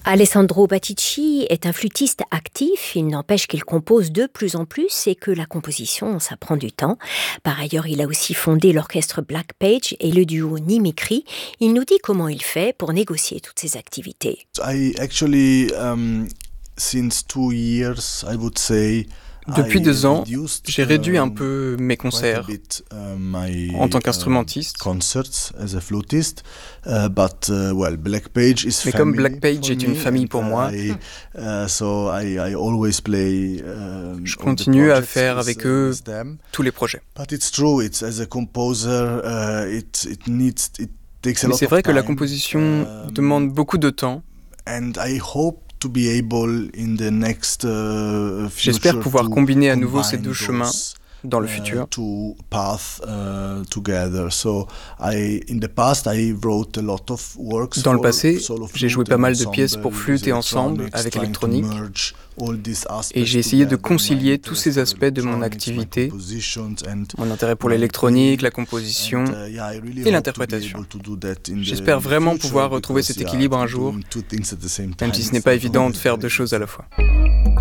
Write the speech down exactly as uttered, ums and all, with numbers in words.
Alessandro Battici est un flûtiste actif, il n'empêche qu'il compose de plus en plus et que la composition, ça prend du temps. Par ailleurs, il a aussi fondé l'orchestre Black Page et le duo Nimikri. Il nous dit comment il fait pour négocier toutes ces activités. I actually, um, since two years, I would say, Depuis deux ans, j'ai réduit un peu mes concerts en tant qu'instrumentiste. Mais comme Black Page est une famille pour moi, je continue à faire avec eux tous les projets. Mais c'est vrai que la composition demande beaucoup de temps. To be able in the next, uh, J'espère pouvoir combiner à nouveau ces deux chemins dans le futur. Uh, path, uh, together. So I, in the past, I wrote a lot of works dans le passé, j'ai joué pas mal de pièces pour flûte et ensemble avec électronique. Et j'ai essayé de concilier tous ces aspects de mon activité, mon intérêt pour l'électronique, la composition et l'interprétation. J'espère vraiment pouvoir retrouver cet équilibre un jour, même si ce n'est pas évident de faire deux choses à la fois.